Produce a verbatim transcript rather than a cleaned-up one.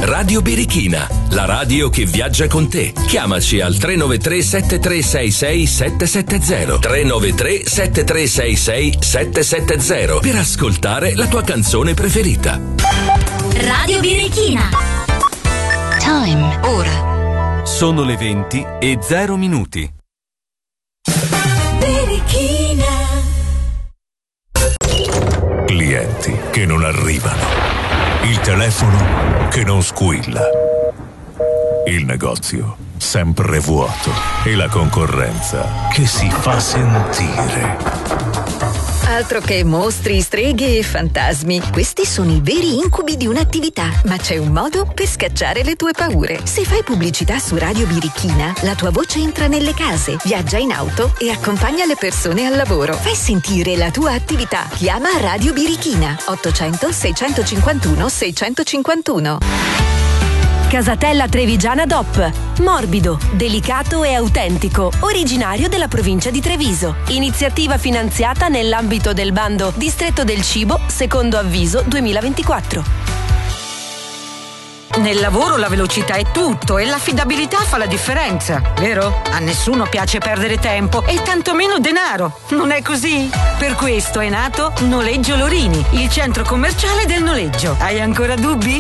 Radio Birichina, la radio che viaggia con te. Chiamaci al tre nove tre sette tre sei sei sette sette zero tre nove tre sette tre sei sei sette sette zero per ascoltare la tua canzone preferita. Radio Birichina. Time, ora. Sono le venti e zero minuti. Birichina. Clienti che non arrivano, il telefono che non squilla, il negozio sempre vuoto e la concorrenza che si fa sentire. Altro che mostri, streghe e fantasmi. Questi sono i veri incubi di un'attività, ma c'è un modo per scacciare le tue paure. Se fai pubblicità su Radio Birichina, la tua voce entra nelle case, viaggia in auto e accompagna le persone al lavoro. Fai sentire la tua attività. Chiama Radio Birichina ottocento seicentocinquantuno seicentocinquantuno. Casatella Trevigiana D O P. Morbido, delicato e autentico, originario della provincia di Treviso. Iniziativa finanziata nell'ambito del bando Distretto del Cibo, secondo avviso duemilaventiquattro. Nel lavoro la velocità è tutto e l'affidabilità fa la differenza, vero? A nessuno piace perdere tempo e tantomeno denaro, non è così? Per questo è nato Noleggio Lorini, il centro commerciale del noleggio. Hai ancora dubbi?